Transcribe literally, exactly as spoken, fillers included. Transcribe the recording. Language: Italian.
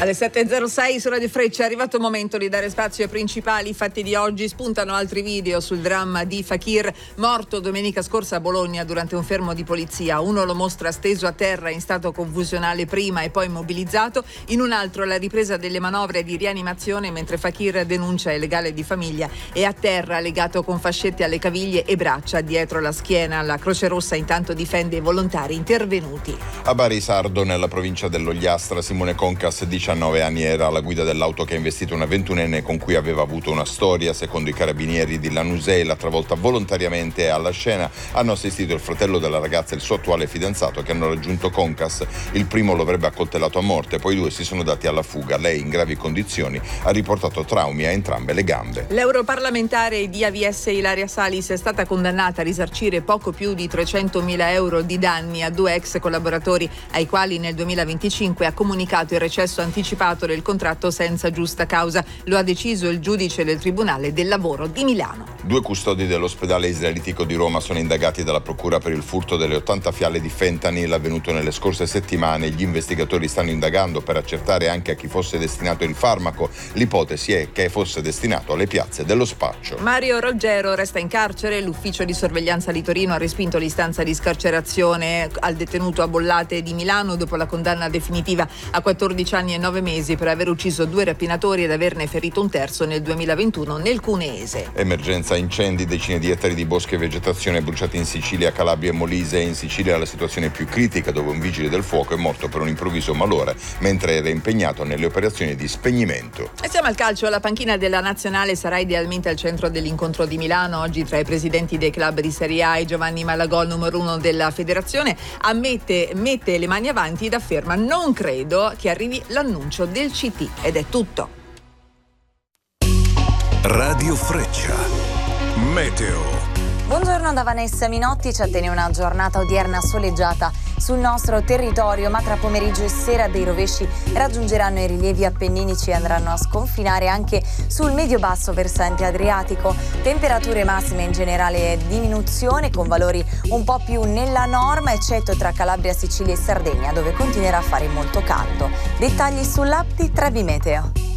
Alle sette e zero sei su Radio Freccia è arrivato il momento di dare spazio ai principali fatti di oggi. Spuntano altri video sul dramma di Fakir, morto domenica scorsa a Bologna durante un fermo di polizia. Uno lo mostra steso a terra in stato confusionale prima e poi immobilizzato, in un altro la ripresa delle manovre di rianimazione mentre Fakir denuncia il legale di famiglia e a terra legato con fascette alle caviglie e braccia dietro la schiena. La Croce Rossa intanto difende i volontari intervenuti. A Bari Sardo, nella provincia dell'Ogliastra, Simone Concas, diciannove anni, era alla guida dell'auto che ha investito una ventunenne con cui aveva avuto una storia. Secondo i carabinieri di Lanusei, l'ha travolta volontariamente alla scena. Hanno assistito il fratello della ragazza e il suo attuale fidanzato, che hanno raggiunto Concas. Il primo lo avrebbe accoltellato a morte, poi i due si sono dati alla fuga. Lei, in gravi condizioni, ha riportato traumi a entrambe le gambe. L'europarlamentare di A V S Ilaria Salis è stata condannata a risarcire poco più di trecentomila euro di danni a due ex collaboratori ai quali nel duemilaventicinque ha comunicato il recesso anticipato del contratto senza giusta causa. Lo ha deciso il giudice del Tribunale del Lavoro di Milano. Due custodi dell'ospedale israelitico di Roma sono indagati dalla procura per il furto delle ottanta fiale di fentanyl avvenuto nelle scorse settimane. Gli investigatori stanno indagando per accertare anche a chi fosse destinato il farmaco. L'ipotesi è che fosse destinato alle piazze dello spaccio. Mario Roggero resta in carcere. L'ufficio di sorveglianza di Torino ha respinto l'istanza di scarcerazione al detenuto a Bollate di Milano dopo la condanna definitiva a quattordici anni e nove mesi per aver ucciso due rapinatori ed averne ferito un terzo nel duemilaventuno nel Cuneese. Emergenza incendi, decine di ettari di boschi e vegetazione bruciati in Sicilia, Calabria e Molise. In Sicilia la situazione è più critica, dove un vigile del fuoco è morto per un improvviso malore mentre era impegnato nelle operazioni di spegnimento. E siamo al calcio. La panchina della nazionale sarà idealmente al centro dell'incontro di Milano. Oggi tra i presidenti dei club di Serie A e Giovanni Malagò, numero uno della federazione, ammette, mette le mani avanti ed afferma: non credo che arrivi l'annuncio del C T. Ed è tutto. Radio Freccia. Meteo. Buongiorno da Vanessa Minotti. Ci attende una giornata odierna soleggiata sul nostro territorio, ma tra pomeriggio e sera dei rovesci raggiungeranno i rilievi appenninici e andranno a sconfinare anche sul medio-basso versante adriatico. Temperature massime in generale diminuzione, con valori un po' più nella norma, eccetto tra Calabria, Sicilia e Sardegna, dove continuerà a fare molto caldo. Dettagli sull'app di Trebi Meteo.